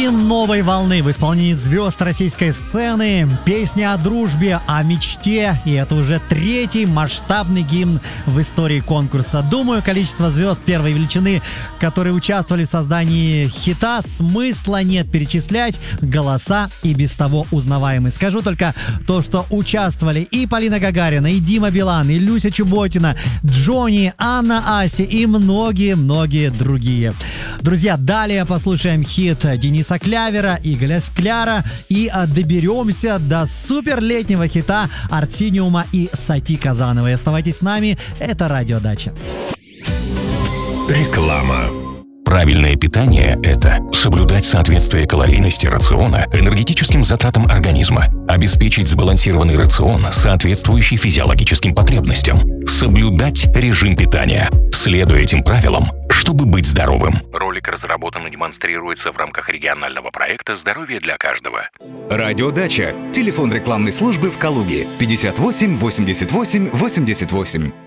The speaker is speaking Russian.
Гимн новой волны в исполнении звезд российской сцены, песня о дружбе, о мечте, и это уже третий масштабный гимн в истории конкурса. Думаю, количество звезд первой величины, которые участвовали в создании хита, смысла нет перечислять, голоса и без того узнаваемые. Скажу только то, что участвовали и Полина Гагарина, и Дима Билан, и Люся Чеботина, Джонни, Анна Асти и многие-многие другие. Друзья, далее послушаем хит Дениса Клявера, Игоря Скляра и доберемся до суперлетнего хита Арсениума и Сати Казановой. Оставайтесь с нами, это Радио Дача. Реклама. Правильное питание – это соблюдать соответствие калорийности рациона энергетическим затратам организма, обеспечить сбалансированный рацион, соответствующий физиологическим потребностям, соблюдать режим питания, следуя этим правилам, чтобы быть здоровым. Ролик разработан и демонстрируется в рамках регионального проекта «Здоровье для каждого». Радиодача. Телефон рекламной службы в Калуге 58 88 88.